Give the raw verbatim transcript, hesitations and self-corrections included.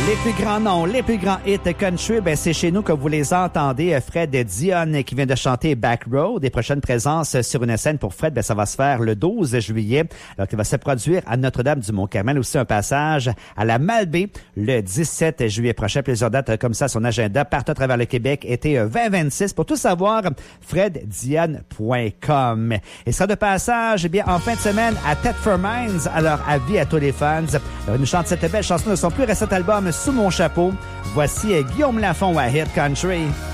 Les plus grands noms, les plus grands hits country, ben c'est chez nous que vous les entendez. Fred Dionne qui vient de chanter Back Road. Des prochaines présences sur une scène pour Fred, ben ça va se faire le douze juillet. Alors qu'il va se produire à Notre-Dame-du-Mont-Carmel. Aussi un passage à la Malbaie le dix-sept juillet prochain. Plusieurs dates comme ça, son agenda partout à travers le Québec, été vingt vingt-six. Pour tout savoir, fred dionne point com. Et sera de passage, eh bien, en fin de semaine à Thetford Mines. Alors, avis à tous les fans. Alors, il nous chante cette belle chanson de son plus récent album Sous mon chapeau. Voici Guillaume Lafont à Hit Country.